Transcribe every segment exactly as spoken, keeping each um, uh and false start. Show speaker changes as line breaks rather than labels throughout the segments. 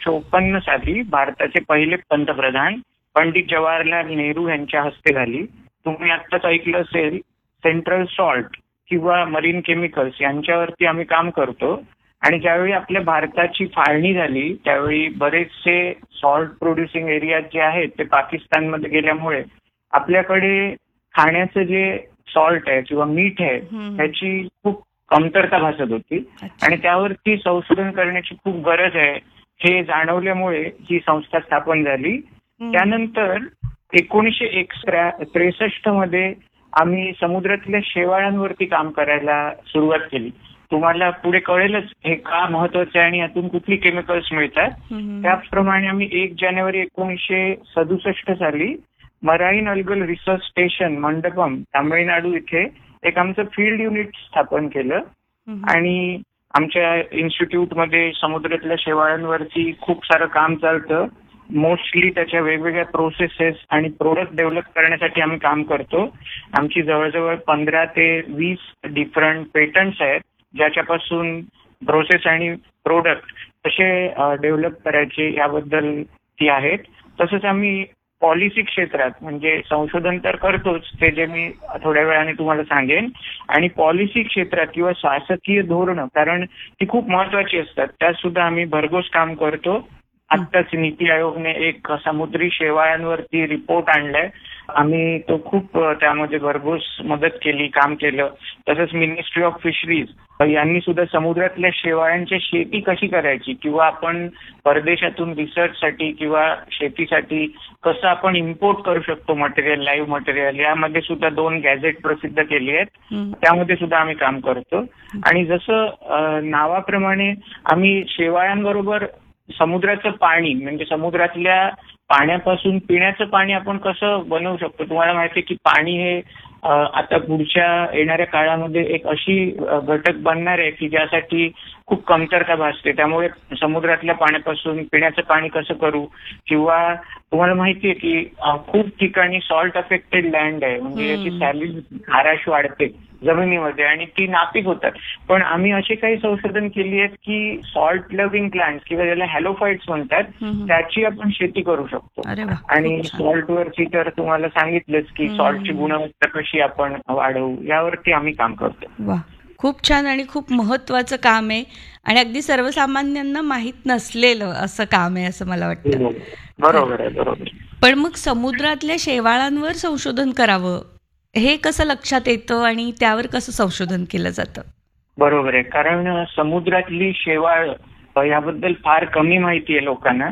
चोपन्न साली भारताचे पहिले पंतप्रधान पंडित जवाहरलाल नेहरू यांच्या हस्ते झाली. तुम्ही आत्ताच ऐकलं असेल, सेंट्रल सॉल्ट किंवा मरीन केमिकल्स यांच्यावरती आम्ही काम करतो. आणि ज्यावेळी आपल्या भारताची फाळणी झाली त्यावेळी बरेचसे सॉल्ट प्रोड्युसिंग एरिया जे आहेत ते पाकिस्तानमध्ये गेल्यामुळे आपल्याकडे खाण्याचं जे सॉल्ट आहे किंवा मीठ आहे त्याची खूप कमतरता भासत होती आणि त्यावरती संशोधन करण्याची खूप गरज आहे हे जाणवल्यामुळे ही संस्था स्थापन झाली. त्यानंतर एकोणीसशे एक त्रेसष्ट मध्ये आम्ही समुद्रातल्या शेवाळांवरती काम करायला सुरुवात केली. तुम्हाला पुढे कळेलच हे का महत्वाचं आहे आणि यातून कुठली केमिकल्स मिळतात. त्याचप्रमाणे आम्ही एक जानेवारी एकोणीसशे सदुसष्ट साली marine algal research station Mandapam Tamil Nadu इथे एक आमचं फील्ड युनिट स्थापन केलं आणि आमच्या इन्स्टिट्यूटमध्ये समुद्रातल्या शेवाळांवरती खूप सारं काम चालतं. मोस्टली त्याच्या वेगवेगळ्या प्रोसेसेस आणि प्रोडक्ट डेव्हलप करण्यासाठी आम्ही काम करतो. आमची जवळजवळ पंधरा ते वीस डिफरंट पेटंट्स आहेत ज्याच्यापासून प्रोसेस आणि प्रोडक्ट कसे डेव्हलप करायचे याबद्दल ती आहेत. तसंच आम्ही पॉलिसी क्षेत्रात म्हणजे संशोधन तर करतोच, ते जे मी थोड्या वेळाने तुम्हाला सांगेन, आणि पॉलिसी क्षेत्रात किंवा शासकीय धोरणं कारण ती खूप महत्वाची असतात त्यात सुद्धा आम्ही भरघोस काम करतो. आत्ताच नीती आयोगने एक समुद्री शेवाळांवरती रिपोर्ट आणलाय, आम्ही तो खूप त्यामध्ये भरघोस मदत केली, काम केलं. तसंच मिनिस्ट्री ऑफ फिशरीज यांनी सुद्धा समुद्रातल्या शेवाळांची शेती कशी करायची किंवा आपण परदेशातून रिसर्चसाठी किंवा शेतीसाठी कसं आपण इम्पोर्ट करू शकतो मटेरियल, लाईव्ह मटेरियल, यामध्ये सुद्धा दोन गॅझेट प्रसिद्ध केली आहेत, त्यामध्ये सुद्धा आम्ही काम करतो. आणि जसं नावाप्रमाणे आम्ही शेवाळांबरोबर समुद्राचं पाणी म्हणजे समुद्रातल्या पाण्यापासून पिण्याचं पाणी आपण कसं बनवू शकतो. तुम्हाला माहिती आहे की पाणी हे आता पुढच्या येणाऱ्या काळामध्ये एक अशी घटक बनणार आहे की ज्यासाठी खूप कमतरता भासते. त्यामुळे समुद्रातल्या पाण्यापासून पिण्याचं पाणी कसं करू किंवा तुम्हाला माहिती आहे की खूप ठिकाणी सॉल्ट अफेक्टेड लँड आहे म्हणजे याची सॅलिड खाराश वाढते जमिनीमध्ये आणि ती नापीक होतात. पण आम्ही अशी काही संशोधन केली आहेत की सॉल्ट लव्हिंग प्लांट्स किंवा ज्याला हॅलोफाइट्स म्हणतात त्याची आपण शेती करू शकतो. आणि सॉल्टवरची तर तुम्हाला सांगितलंच की सॉल्टची गुणवत्ता कशी आपण वाढवू यावरती आम्ही काम करतो.
खूप छान आणि खूप महत्वाचं काम आहे आणि अगदी सर्वसामान्यांना माहीत नसलेलं असं काम आहे असं मला वाटतं.
बरोबर आहे, बरोबर.
पण मग समुद्रातल्या शेवाळांवर संशोधन करावं हे कसं लक्षात येतं आणि त्यावर कसं संशोधन केलं जातं?
बरोबर आहे, कारण समुद्रातली शेवाळ याबद्दल फार कमी माहिती आहे लोकांना.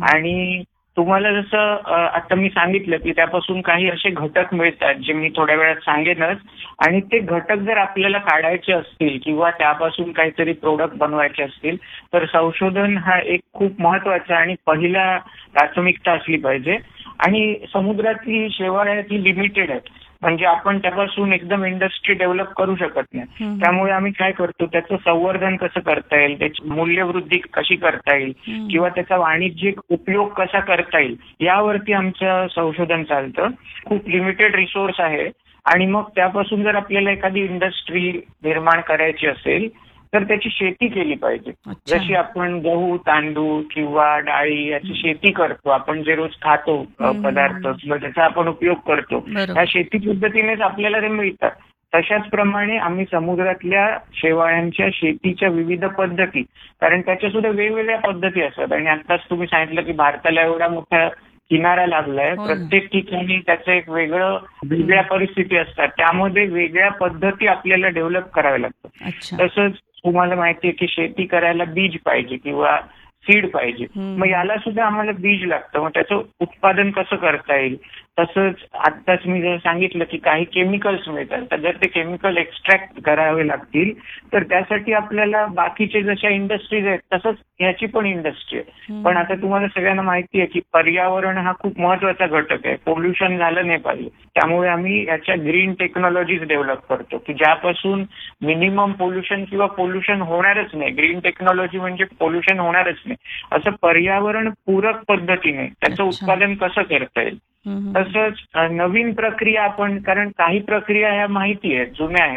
आणि तुम्हाला जसं आता मी सांगितलं की त्यापासून काही असे घटक मिळतात जे मी थोड्या वेळात सांगेनच, आणि ते घटक जर आपल्याला काढायचे असतील किंवा त्यापासून काहीतरी प्रोडक्ट बनवायचे असतील तर संशोधन हा एक खूप महत्वाचा आणि पहिला प्राथमिकता असली पाहिजे. आणि समुद्रातली शेवाळ आहे ती लिमिटेड आहे म्हणजे आपण त्यापासून एकदम इंडस्ट्री डेव्हलप करू शकत नाही. त्यामुळे आम्ही काय करतो, त्याचं संवर्धन कसं करता येईल, त्याची मूल्यवृद्धी कशी करता येईल किंवा त्याचा वाणिज्यिक उपयोग कसा करता येईल यावरती आमचं संशोधन चालतं. खूप लिमिटेड रिसोर्स आहे आणि मग त्यापासून जर आपल्याला एखादी इंडस्ट्री निर्माण करायची असेल तर त्याची शेती केली पाहिजे. जशी आपण गहू, तांदूळ किंवा डाळी याची शेती करतो, आपण जे रोज खातो पदार्थ किंवा त्याचा आपण उपयोग करतो, या शेती पद्धतीनेच आपल्याला ते मिळतात. तशाच प्रमाणे आम्ही समुद्रातल्या शेवाळ्यांच्या शेतीच्या विविध पद्धती, कारण त्याच्या सुद्धा वेगवेगळ्या पद्धती असतात. आणि आताच तुम्ही सांगितलं की भारताला एवढा मोठा किनारा लागलाय, प्रत्येक ठिकाणी त्याचं एक वेगळं वेगळ्या परिस्थिती असतात, त्यामध्ये वेगळ्या पद्धती आपल्याला डेव्हलप कराव्या लागतात. तसंच तुम्हाला माहिती आहे की शेती करायला बीज पाहिजे किंवा सीड पाहिजे, मग याला सुद्धा आम्हाला बीज लागतं. मग त्याचं उत्पादन कसं करता येईल. तसंच आत्ताच मी जर सांगितलं की काही केमिकल्स मिळतात, तर जर ते केमिकल एक्स्ट्रॅक्ट करावे लागतील तर त्यासाठी आपल्याला बाकीचे जशा इंडस्ट्रीज आहेत तसंच ह्याची पण इंडस्ट्री आहे. पण आता तुम्हाला सगळ्यांना माहिती आहे की पर्यावरण हा खूप महत्वाचा घटक आहे, पोल्युशन झालं नाही पाहिजे. त्यामुळे आम्ही याच्या ग्रीन टेक्नॉलॉजीज डेव्हलप करतो की ज्यापासून मिनिमम पोल्युशन किंवा पोल्युशन होणारच नाही. ग्रीन टेक्नॉलॉजी म्हणजे पोल्युशन होणारच नाही, असं पर्यावरण पूरक पद्धतीने त्याचं उत्पादन कसं करता येईल. तसंच नवीन प्रक्रिया आपण, कारण काही प्रक्रिया ह्या माहिती आहेत, जुन्या आहेत,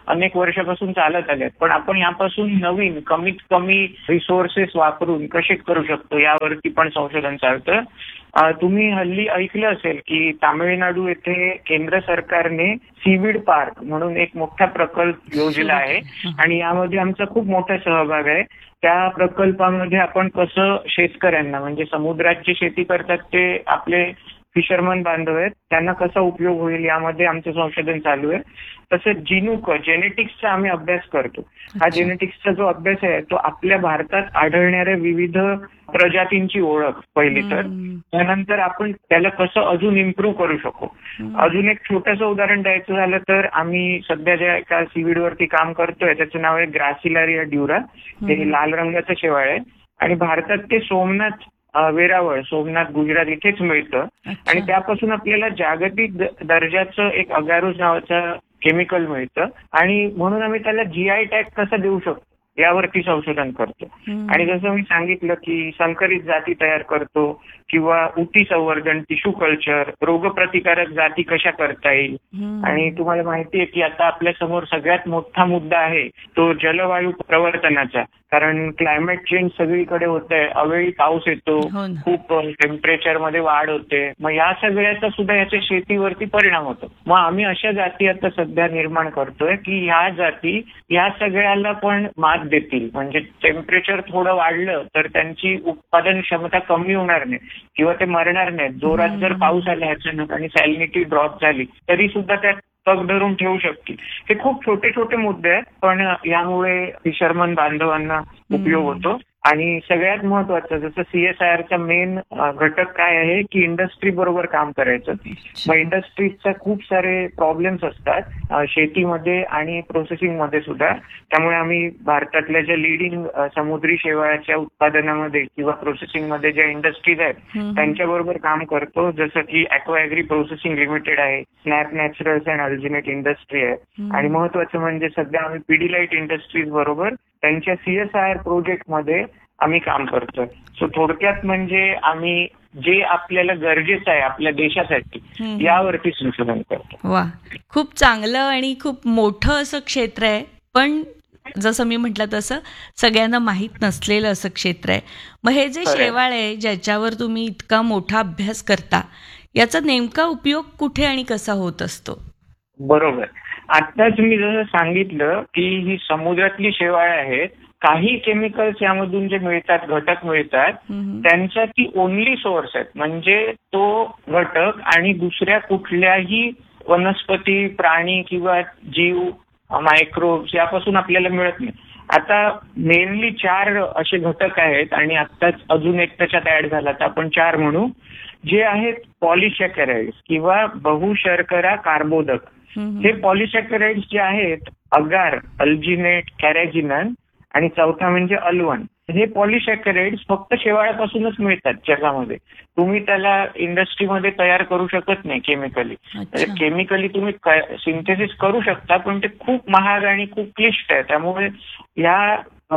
अनेक वर्षापासून चालत आले आहेत. पण आपण यापासून नवीन कमीत कमी रिसोर्सेस वापरून कसे करू शकतो यावरती पण संशोधन चालतं. तुम्ही हल्ली ऐकलं असेल की तामिळनाडू येथे केंद्र सरकारने सीवीड पार्क म्हणून एक मोठा प्रकल्प योजला आहे आणि यामध्ये आमचा खूप मोठा सहभाग आहे. त्या प्रकल्पामध्ये आपण कसं शेतकऱ्यांना म्हणजे समुद्रात जे शेती करतात ते आपले फिशरमन बांधव आहेत त्यांना कसा उपयोग होईल यामध्ये आमचं संशोधन चालू आहे. तसंच जिनुक जेनेटिक्सचा आम्ही अभ्यास करतो. हा जेनेटिक्सचा जो अभ्यास आहे तो आपल्या भारतात आढळणाऱ्या विविध प्रजातींची ओळख पहिली तर त्यानंतर आपण त्याला कसं अजून इम्प्रूव्ह करू शकू. अजून एक छोटंसं उदाहरण द्यायचं झालं तर आम्ही सध्या ज्या एका सीवीडवरती काम करतोय त्याचं नाव आहे ग्रासिलारिया ड्युरा. ते लाल रंगाचं शेवाळ आहे आणि भारतात ते सोमनाथ वेरावळ सोमनाथ गुजरात इथेच मिळतं आणि त्यापासून आपल्याला जागतिक दर्जाचं एक अगारोस नावाचं केमिकल मिळतं आणि म्हणून आम्ही त्याला जीआय टॅग कसा देऊ शकतो यावरती संशोधन करतो. आणि जसं मी सांगितलं की संकरित जाती तयार करतो किंवा ऊती संवर्धन, टिश्यू कल्चर, रोगप्रतिकारक जाती कशा करता येईल. आणि तुम्हाला माहिती आहे की आता आपल्या समोर सगळ्यात मोठा मुद्दा आहे तो जलवायू प्रवर्तनाचा. कारण क्लायमेट चेंज सगळीकडे होत आहे, अवेळी पाऊस येतो, खूप टेम्परेचर मध्ये वाढ होते. मग या सगळ्याचा सुद्धा याच्या शेतीवरती परिणाम होतो. मग आम्ही अशा जाती आता सध्या निर्माण करतोय की ह्या जाती या सगळ्याला पण मात देतील. म्हणजे टेम्परेचर थोडं वाढलं तर त्यांची उत्पादन क्षमता कमी होणार नाही किंवा ते मरणार नाहीत. जोरात जर पाऊस आला अचानक आणि सॅलिनिटी ड्रॉप झाली तरी सुद्धा त्यात तग धरून ठेवू शकतील. हे खूप छोटे छोटे मुद्दे आहेत पण यामुळे फिशरमन बांधवांना उपयोग होतो. आणि सगळ्यात महत्वाचं जसं सीएसआयआरचा मेन घटक काय आहे की इंडस्ट्री बरोबर काम करायचं. मग इंडस्ट्रीजचा खूप सारे प्रॉब्लेम्स असतात शेतीमध्ये आणि प्रोसेसिंग मध्ये सुद्धा. त्यामुळे आम्ही भारतातल्या ज्या लिडिंग समुद्री शेवाळाच्या उत्पादनामध्ये किंवा प्रोसेसिंग मध्ये ज्या इंडस्ट्रीज आहेत त्यांच्याबरोबर काम करतो. जसं की ॲक्वा ॲग्री प्रोसेसिंग लिमिटेड आहे, स्नॅप नॅचरल्स अँड अल्जिनेट इंडस्ट्री आहे आणि महत्वाचं म्हणजे सध्या आम्ही पिडिलाइट इंडस्ट्रीज बरोबर त्यांच्या सीएसआयआर प्रोजेक्ट मध्ये आम्ही काम करतोय. सो थोडक्यात म्हणजे आम्ही जे आपल्याला गरजेचं आहे आपल्या देशासाठी यावरती संशोधन करतो.
वा, खूप चांगलं आणि खूप मोठं असं क्षेत्र आहे. पण जसं मी म्हटलं तसं सगळ्यांना माहीत नसलेलं असं क्षेत्र आहे. मग हे जे शेवाळ आहे ज्याच्यावर तुम्ही इतका मोठा अभ्यास करता याचा नेमका उपयोग कुठे आणि कसा होत असतो?
बरोबर. आत्ताच मी जसं सांगितलं की ही समुद्रातली शेवाळ आहेत. काही केमिकल्स यामधून जे मिळतात घटक मिळतात त्यांचा ती ओनली सोर्स आहेत. म्हणजे तो घटक आणि दुसऱ्या कुठल्याही वनस्पती, प्राणी किंवा जीव, मायक्रोब्स यापासून आपल्याला मिळत नाही. आता मेनली चार असे घटक आहेत आणि आत्ताच अजून एक त्याच्यात ऍड झाला तर आपण चार म्हणू, जे आहेत पॉलिसॅकराइड्स किंवा बहुशर्करा कार्बोदक. हे पॉलिसॅकराइड्स जे आहेत अगार, अल्जिनेट, कॅरॅजिनन आणि चौथा म्हणजे अल्वन. हे पॉलिसॅकराइड्स फक्त शेवाळापासूनच मिळतात जगामध्ये. तुम्ही त्याला इंडस्ट्रीमध्ये तयार करू शकत नाही केमिकली. केमिकली तुम्ही सिंथेसिस करू शकता पण ते खूप महाग आणि खूप क्लिष्ट आहे. त्यामुळे या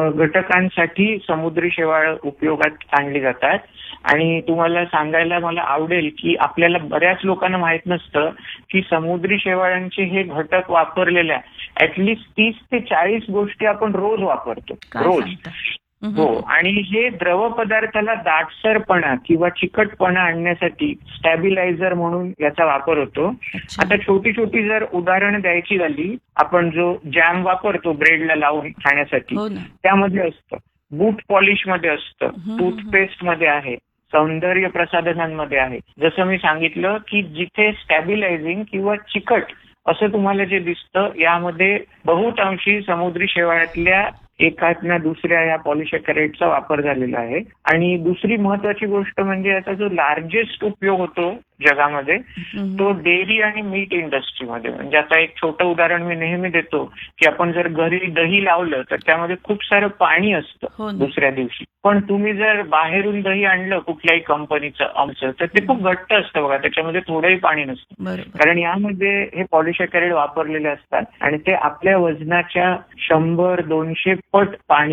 घटकांसाठी समुद्री शेवाळ उपयोगात आणली जातात. आणि तुम्हाला सांगायला मला आवडेल की आपल्याला बऱ्याच लोकांना माहित नसतं की समुद्री शेवाळांचे हे घटक वापरलेल्या ऍटलिस्ट तीस ते चाळीस गोष्टी आपण रोज वापरतो रोज. हो. आणि हे द्रव पदार्थाला दाटसरपणा किंवा चिकटपणा आणण्यासाठी स्टॅबिलायझर म्हणून याचा वापर होतो. आता छोटी छोटी जर उदाहरणं द्यायची झाली, आपण जो जॅम वापरतो ब्रेडला लावून खाण्यासाठी त्यामध्ये असतं, बूट पॉलिश मध्ये असतं, टूथपेस्ट मध्ये आहे, सौंदर्य प्रसाधनांमध्ये आहे. जसं मी सांगितलं की जिथे स्टॅबिलायझिंग किंवा चिकट असं तुम्हाला जे दिसतं यामध्ये बहुतांशी समुद्री शेवाळातल्या एकातल्या दुसऱ्या या पॉलिसॅकराइडचा वापर झालेला आहे. आणि दुसरी महत्वाची गोष्ट म्हणजे याचा जो लार्जेस्ट उपयोग होतो जगामध्ये तो डेअरी आणि मीट इंडस्ट्रीमध्ये. म्हणजे आता एक छोटं उदाहरण मी नेहमी देतो की आपण जर घरी दही लावलं तर त्यामध्ये खूप सारं पाणी असतं दुसऱ्या दिवशी. पण तुम्ही जर बाहेरून दही आणलं कुठल्याही कंपनीचं आमचं तर ते खूप घट्ट असतं बघा, त्याच्यामध्ये थोडंही पाणी नसतं. कारण यामध्ये हे पॉलिसॅकराइड वापरलेले असतात आणि ते आपल्या वजनाच्या शंभर दोनशे पट पाणी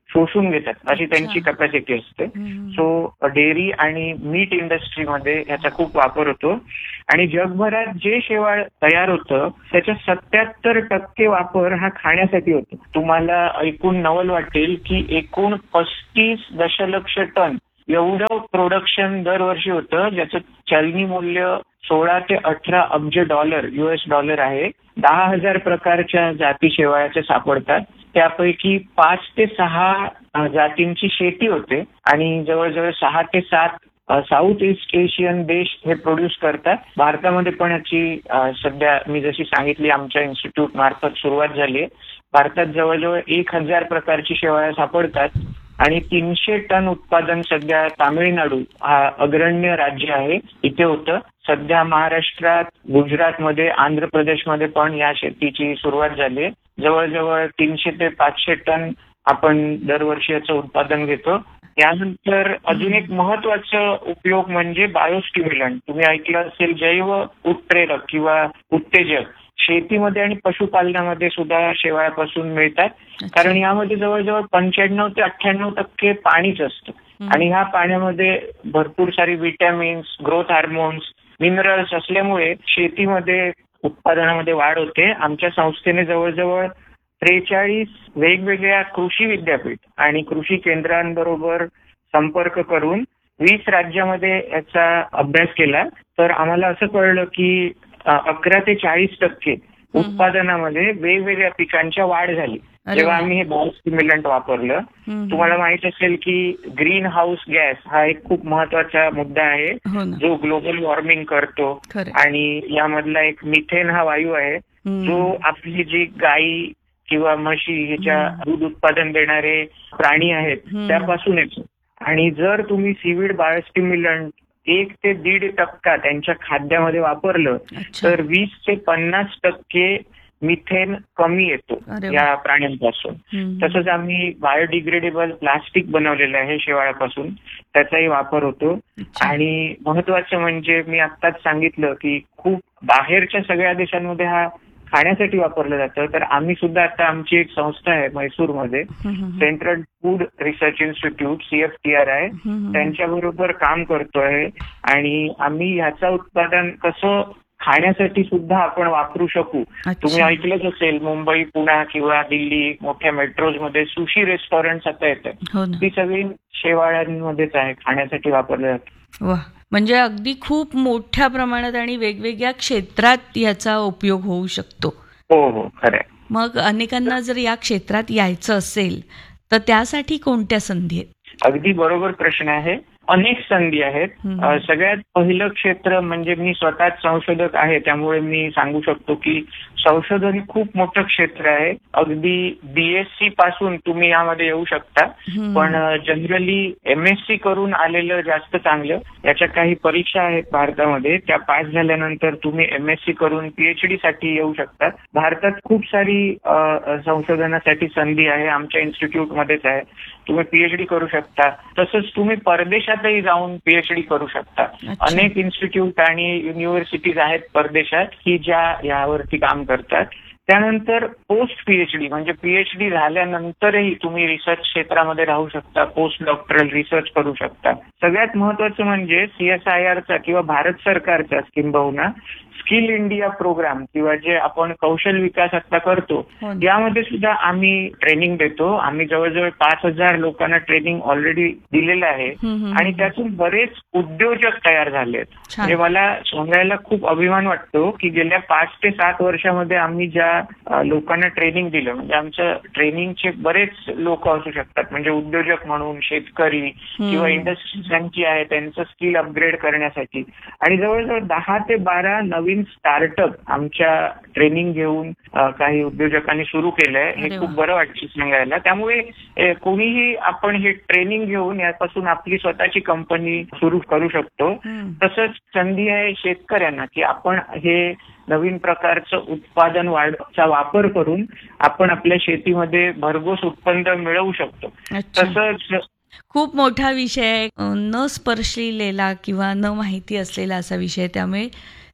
शोषून घेतात अशी त्यांची कॅपॅसिटी असते. सो डेअरी आणि मीट इंडस्ट्रीमध्ये याचा खूप वापर होतो आणि जगभरात जे शेवाळ तयार होतं त्याच्या सत्याहत्तर टक्के वापर हा खाण्यासाठी होतो. तुम्हाला ऐकून नवल वाटेल की एकूण पस्तीस दशलक्ष टन एवढं प्रोडक्शन दरवर्षी होतं, ज्याचं चलनी मूल्य सोळा ते अठरा अब्ज डॉलर युएस डॉलर आहे. दहा हजार प्रकारच्या जाती शेवाळ्याच्या सापडतात. त्यापैकी पाच ते सहा जातींची शेती होते आणि जवळजवळ सहा ते सात साऊथ ईस्ट एशियन देश हे प्रोड्यूस करतात. भारतामध्ये पण याची सध्या मी जशी सांगितली आमच्या इन्स्टिट्यूट मार्फत सुरुवात झाली आहे. भारतात जवळजवळ एक हजार प्रकारची शेवाळ्या सापडतात आणि तीनशे टन उत्पादन सध्या तामिळनाडू हा अग्रण्य राज्य आहे इथे होतं. सध्या महाराष्ट्रात, गुजरातमध्ये, आंध्र प्रदेशमध्ये पण या शेतीची सुरुवात झाली आहे. जवळजवळ तीनशे ते पाचशे टन आपण दरवर्षी याचं उत्पादन घेतो. त्यानंतर अजून एक महत्वाचा उपयोग म्हणजे बायोस्टिम्युलंट. तुम्ही ऐकलं असेल जैव उत्प्रेरक किंवा उत्तेजक शेतीमध्ये आणि पशुपालनामध्ये सुद्धा शेवाळ्यापासून मिळतात. कारण यामध्ये जवळजवळ पंच्याण्णव ते अठ्ठ्याण्णव टक्के पाणीच असतं आणि ह्या पाण्यामध्ये भरपूर सारी विटॅमिन्स, ग्रोथ हार्मोन्स, मिनरल्स असल्यामुळे शेतीमध्ये उत्पादनामध्ये वाढ होते. आमच्या संस्थेने जवळजवळ त्रेचाळीस वेगवेगळ्या कृषी विद्यापीठ आणि कृषी केंद्रांबरोबर संपर्क करून वीस राज्यामध्ये याचा अभ्यास केला. तर आम्हाला असं कळलं की अकरा ते चाळीस टक्के उत्पादनामध्ये वेगवेगळ्या पिकांच्या वाढ झाली जेव्हा आम्ही हे बायोस्टिम्युलंट वापरलं. तुम्हाला माहित असेल की ग्रीन हाऊस गॅस हा एक खूप महत्वाचा मुद्दा आहे जो ग्लोबल वॉर्मिंग करतो आणि यामधला एक मिथेन हा वायू आहे जो आपली जी गाई किंवा म्हशी ह्याच्या दूध उत्पादन देणारे प्राणी आहेत त्यापासून येतो. आणि जर तुम्ही सीवीड बायोस्टिम्युलंट एक ते दीड टक्का त्यांच्या खाद्यामध्ये वापरलं तर वीस ते पन्नास टक्के मिथेन कमी येतो या प्राण्यांपासून. तसंच आम्ही बायोडिग्रेडेबल प्लास्टिक बनवलेलं आहे शेवाळ्यापासून, त्याचाही वापर होतो. आणि महत्वाचं म्हणजे मी आत्ताच सांगितलं की खूप बाहेरच्या सगळ्या देशांमध्ये हा खाण्यासाठी वापरलं जातं. तर आम्ही सुद्धा आता आमची एक संस्था आहे म्हैसूरमध्ये, central food research institute C F T R I, त्यांच्याबरोबर काम करतोय आणि आम्ही ह्याचं उत्पादन कसं खाण्यासाठी सुद्धा आपण वापरू शकू. तुम्ही ऐकलंच असेल मुंबई, पुणे किंवा दिल्ली मोठ्या मेट्रोज मध्ये सुशी रेस्टॉरंट आता येतात, ती सगळी शेवाळ्यांमध्येच आहे, खाण्यासाठी वापरले जातात.
वा, म्हणजे अगदी खूप मोठ्या प्रमाणात आणि वेगवेगळ्या क्षेत्रात याचा उपयोग होऊ शकतो.
हो हो, खरंय.
मग अनेकांना जर या क्षेत्रात यायचं असेल तर त्यासाठी कोणत्या संधी आहेत?
अगदी बरोबर प्रश्न आहे. अनेक संधी आहेत. सगळ्यात पहिलं क्षेत्र म्हणजे मी स्वतःच संशोधक आहे त्यामुळे मी सांगू शकतो की संशोधन हे खूप मोठं क्षेत्र आहे. अगदी बीएससी पासून तुम्ही यामध्ये येऊ शकता, पण जनरली एमएससी करून आलेलं जास्त चांगलं. याच्या काही परीक्षा आहेत भारतामध्ये, त्या पास झाल्यानंतर तुम्ही एमएससी करून पीएचडी साठी येऊ शकता. भारतात खूप सारी संशोधनासाठी संधी आहे, आमच्या इन्स्टिट्यूटमध्येच आहे. तुम्ही पीएचडी करू शकता. तसंच तुम्ही परदेशातही जाऊन पीएचडी करू शकता. अनेक इन्स्टिट्यूट आणि युनिव्हर्सिटीज आहेत परदेशात की ज्या यावरती काम करतात. त्यानंतर पोस्ट पीएचडी म्हणजे पीएचडी झाल्यानंतरही तुम्ही रिसर्च क्षेत्रामध्ये राहू शकता, पोस्ट डॉक्टरल रिसर्च करू शकता. सगळ्यात महत्वाचं म्हणजे सीएसआयआरचा किंवा भारत सरकारचा किंबहुना स्किल इंडिया प्रोग्राम किंवा जे आपण कौशल विकास आता करतो यामध्ये सुद्धा आम्ही ट्रेनिंग देतो. आम्ही जवळजवळ पाच हजार लोकांना ट्रेनिंग ऑलरेडी दिलेलं आहे आणि त्यातून बरेच उद्योजक तयार झालेत. म्हणजे मला सांगायला खूप अभिमान वाटतो की गेल्या पाच ते सात वर्षामध्ये आम्ही ज्या लोकांना ट्रेनिंग दिलं, म्हणजे आमच्या ट्रेनिंगचे बरेच लोक असू शकतात, म्हणजे उद्योजक म्हणून, शेतकरी किंवा इंडस्ट्री आहे त्यांचं स्किल अपग्रेड करण्यासाठी. आणि जवळजवळ दहा ते बारा नवीन स्टार्टअप आमच्या ट्रेनिंग घेऊन काही उद्योजकांनी सुरू केलंय. हे खूप बरं वाटतं सांगायला. त्यामुळे कोणीही आपण हे ट्रेनिंग घेऊन यापासून आपली स्वतःची कंपनी सुरू करू शकतो. तसंच संधी आहे शेतकऱ्यांना की आपण हे नवीन प्रकारचं उत्पादन वाढचा वापर करून आपण आपल्या शेतीमध्ये भरघोस उत्पन्न मिळवू शकतो. तसंच
खूप मोठा विषय, न स्पर्शलेला किंवा न माहिती असलेला असा विषय, त्यामुळे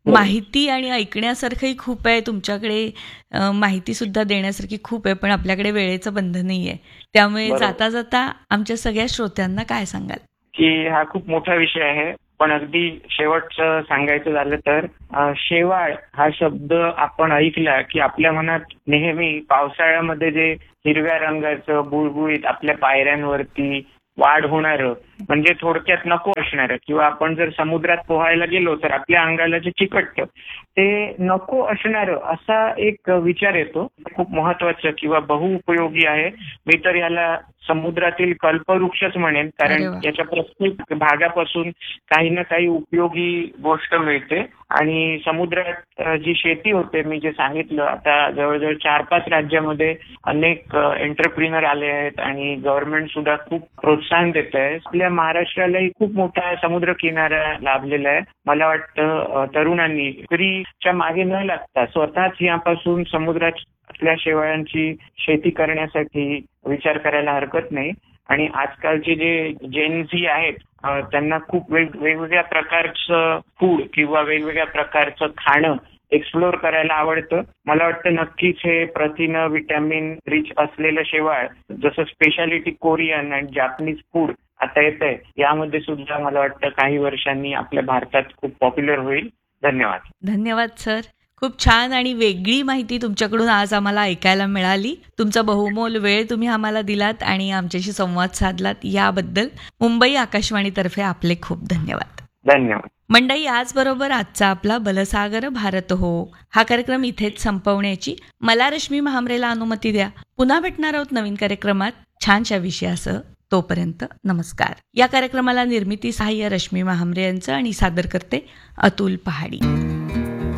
माहिती आणि ऐकण्यासारखंही खूप आहे तुमच्याकडे, अ, माहिती सुद्धा देण्यासारखी खूप आहे, पण आपल्याकडे वेळेचं बंधनही आहे. त्यामुळे
बरोबर.
जाता जाता आमच्या सगळ्या श्रोत्यांना काय सांगाल?
की हा खूप मोठा विषय आहे, पण अगदी शेवटचं सांगायचं झालं तर अ, शेवाळ हा शब्द आपण ऐकला की आपल्या मनात नेहमी पावसाळ्यामध्ये जे हिरव्या रंगाचं बुळबुळीत आपल्या पायऱ्यांवरती वाढ होणारं, म्हणजे थोडक्यात नको असणारं, किंवा आपण जर समुद्रात पोहायला गेलो तर आपल्या अंगाला जे चिकटतं ते नको असणारं असा एक विचार येतो. खूप महत्वाचं किंवा बहुउपयोगी आहे. मी तर याला समुद्रातील कल्पवृक्षच म्हणेन,
अरे
कारण
वा.
याच्या प्रत्येक भागापासून काही ना काही उपयोगी गोष्ट मिळते. आणि समुद्रात अ, जी शेती होते, मी जे सांगितलं, आता जवळजवळ चार पाच राज्यामध्ये अनेक एंटरप्रिनर आले आहेत आणि गव्हर्नमेंट सुद्धा खूप प्रोत्साहन देत आहे. आपल्या महाराष्ट्रालाही खूप मोठा समुद्र किनारा लाभलेला आहे. मला वाटतं अ, तरुणांनी विक्रीच्या मागे न लागता स्वतःच यापासून समुद्रातल्या शेवाळांची शेती करण्यासाठी विचार करायला हरकत नाही. आणि आजकालचे जे जेन झी आहेत अ, त्यांना खूप वेग वेगवेगळ्या प्रकारचं फूड किंवा वेगवेगळ्या प्रकारचं खाणं एक्सप्लोर करायला आवडतं. मला वाटतं नक्कीच हे प्रथिनं, विटॅमिन रिच असलेलं शेवाळ, जसं स्पेशालिटी कोरियन आणि जापनीज फूड आता येत आहे, यामध्ये सुद्धा मला वाटतं काही वर्षांनी आपल्या भारतात खूप पॉप्युलर होईल. धन्यवाद.
धन्यवाद सर. खूप छान आणि वेगळी माहिती तुमच्याकडून आज आम्हाला ऐकायला मिळाली. तुमचा बहुमोल वेळ तुम्ही आम्हाला दिलात आणि आमच्याशी संवाद साधलात, याबद्दल मुंबई आकाशवाणीतर्फे आपले खूप धन्यवाद.
धन्यवाद.
मंडळी, याचबरोबर आजचा आपला बलसागर भारत हो हा कार्यक्रम इथेच संपवण्याची मला रश्मी महामरेला अनुमती द्या. पुन्हा भेटणार आहोत नवीन कार्यक्रमात छानशा विषयासह. तोपर्यंत नमस्कार. या कार्यक्रमाला निर्मिती सहाय्य रश्मी महामरे यांचं आणि सादर करते अतुल पहाडी.